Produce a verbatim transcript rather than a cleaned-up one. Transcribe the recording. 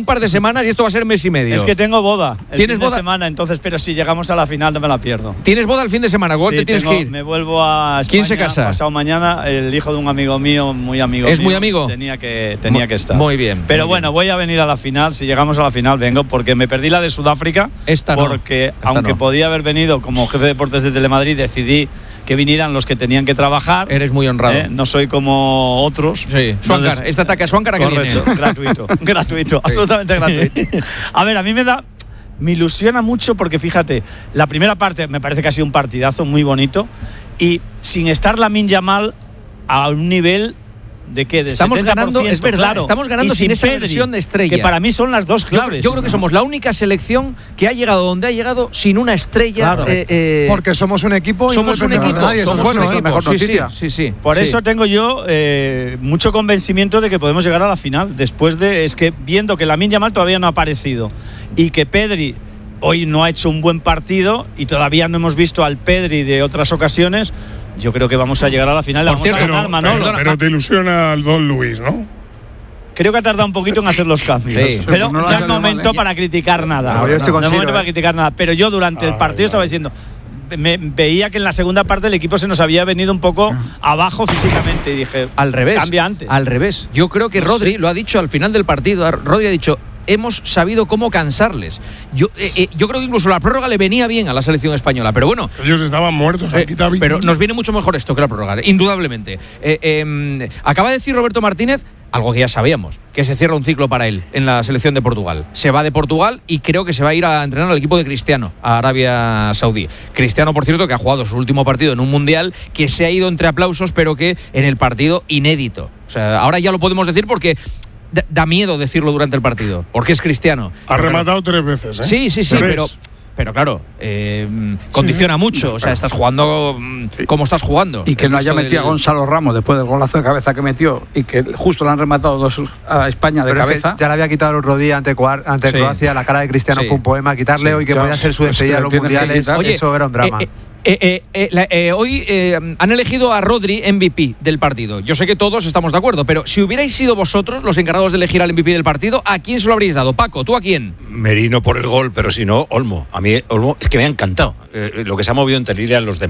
un par de semanas y esto va a ser mes y medio. Es que tengo boda el ¿Tienes fin boda? de semana, entonces, pero si llegamos a la final no me la pierdo. ¿Tienes boda el fin de semana? ¿Cuándo Sí, te tienes tengo, que ir? Me vuelvo a España. ¿Quién se casa? Pasado mañana, el hijo de un amigo mío, muy amigo ¿Es mío. muy amigo? Tenía que, tenía Mu- que estar. muy bien, Pero muy bueno, bien. voy a venir a la final. Si llegamos a la final, vengo, porque me perdí la de Sudáfrica. Esta no. Porque, Esta aunque no. podía haber venido como jefe de deportes de Telemadrid, decidí que vinieran los que tenían que trabajar. Eres muy honrado. ¿eh? No soy como otros. Sí. Suáncar, Entonces- este ataque a Suáncar, ¿a qué Correcto, viene? gratuito, gratuito, absolutamente gratuito. A ver, a mí me da, me ilusiona mucho porque fíjate, la primera parte me parece que ha sido un partidazo muy bonito y sin estar Lamine Yamal a un nivel de qué, de Estamos setenta por ciento, ganando, es verdad, claro, estamos ganando y sin esa Pedri, versión de estrella. que para mí son las dos Yo, claves. yo creo que somos la única selección que ha llegado donde ha llegado sin una estrella. Claro. eh, eh, Porque somos un equipo y somos no un dependemos equipo. de nadie. Eso es somos bueno, un ¿eh? equipo. Mejor Sí, sí, noticia. sí, sí. Por Sí. eso tengo yo eh, mucho convencimiento de que podemos llegar a la final. Después de, es que viendo que Lamine Yamal todavía no ha aparecido y que Pedri hoy no ha hecho un buen partido y todavía no hemos visto al Pedri de otras ocasiones, yo creo que vamos a llegar a la final. La Por vamos cierto, a ganar, Pero, Manolo. pero, pero te ilusiona el Don Luis, ¿no? Creo que ha tardado un poquito en hacer los cambios. Sí. Pero Pues no lo no ha es salido momento mal, ¿eh? para criticar nada. No, yo estoy no con es Ciro, momento ¿eh? para criticar nada. Pero yo durante el Ay, partido ay. estaba diciendo. Me veía que en la segunda parte el equipo se nos había venido un poco abajo físicamente y dije, Al revés. cambia antes. Al revés. Yo creo que No Rodri sé. lo ha dicho al final del partido. Rodri ha dicho, hemos sabido cómo cansarles. Yo, eh, eh, yo creo que incluso la prórroga le venía bien a la selección española, pero bueno. Ellos estaban muertos. Eh, han quitado pero veinte. nos viene mucho mejor esto que la prórroga, indudablemente. Eh, eh, acaba de decir Roberto Martínez algo que ya sabíamos, que se cierra un ciclo para él en la selección de Portugal. Se va de Portugal y creo que se va a ir a entrenar al equipo de Cristiano, a Arabia Saudí. Cristiano, por cierto, que ha jugado su último partido en un mundial, que se ha ido entre aplausos, pero que en el partido inédito. O sea, ahora ya lo podemos decir porque da, da miedo decirlo durante el partido, porque es Cristiano. Ha rematado tres veces, ¿eh? Sí, sí, sí, Tres. pero, pero claro, eh, condiciona mucho. O sea, estás jugando mm, como estás jugando. Y que El no haya resto metido a del- Gonzalo Ramos después del golazo de cabeza que metió y que justo le han rematado dos a España de Pero es que cabeza. ya le había quitado el otro día ante, Coar- ante Sí. Croacia. La cara de Cristiano Sí. fue un poema. Quitarle Sí. hoy que Ya, podía ser su pues despedida que en los tienes que mundiales. quitar. Oye, eso era un drama. eh, eh, eh, eh, la- eh, hoy eh, han elegido a Rodri M V P del partido. Yo sé que todos estamos de acuerdo, pero si hubierais sido vosotros los encargados de elegir al M V P del partido, ¿a quién se lo habríais dado? Paco, ¿tú a quién? Merino por el gol, pero si no, Olmo. A mí Olmo es que me ha encantado. Eh, lo que se ha movido en Teliria en los demás.